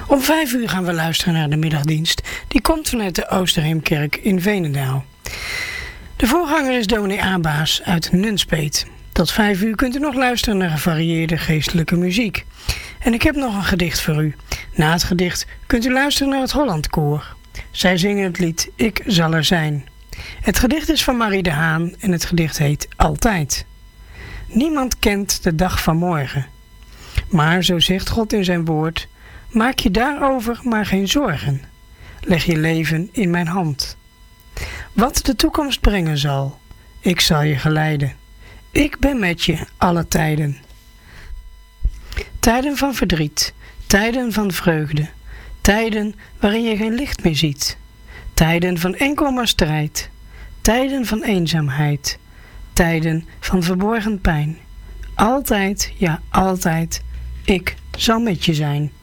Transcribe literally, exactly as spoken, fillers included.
Om vijf uur gaan we luisteren naar de middagdienst. Die komt vanuit de Oosterheemkerk in Veenendaal. De voorganger is dominee Abaas uit Nunspeet. Tot vijf uur kunt u nog luisteren naar gevarieerde geestelijke muziek. En ik heb nog een gedicht voor u. Na het gedicht kunt u luisteren naar het Hollandkoor. Zij zingen het lied Ik zal er zijn. Het gedicht is van Marie de Haan en het gedicht heet Altijd. Niemand kent de dag van morgen. Maar zo zegt God in zijn woord, maak je daarover maar geen zorgen. Leg je leven in mijn hand. Wat de toekomst brengen zal, ik zal je geleiden. Ik ben met je alle tijden. Tijden van verdriet, tijden van vreugde, tijden waarin je geen licht meer ziet. Tijden van enkel maar strijd, tijden van eenzaamheid, tijden van verborgen pijn. Altijd, ja altijd, ik zal met je zijn.